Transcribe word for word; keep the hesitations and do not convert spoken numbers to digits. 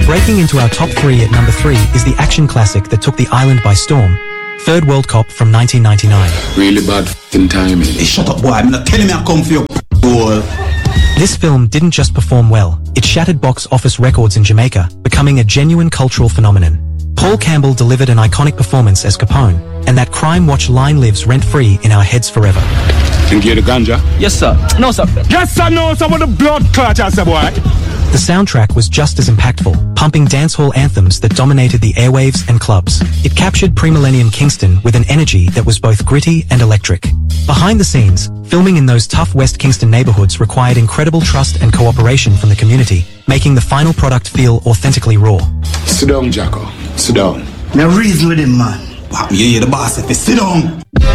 Breaking into our top three at number three is the action classic that took the island by storm, Third World Cop from nineteen ninety-nine. Really bad f***ing timing. Hey, shut up, boy. I'm not telling me I come for your goal. This film didn't just perform well, it shattered box office records in Jamaica, becoming a genuine cultural phenomenon. Paul Campbell delivered an iconic performance as Capone, and that crime watch line lives rent-free in our heads forever. Think you the ganja? Yes, sir. No, sir. Yes, sir, no, some of the blood clot, I said, boy. The soundtrack was just as impactful, pumping dancehall anthems that dominated the airwaves and clubs. It captured pre-millennium Kingston with an energy that was both gritty and electric. Behind the scenes, filming in those tough West Kingston neighborhoods required incredible trust and cooperation from the community, making the final product feel authentically raw. Sit down, Jacko. Sit down. Now reason with him, man. What, you hear the boss if you sit down?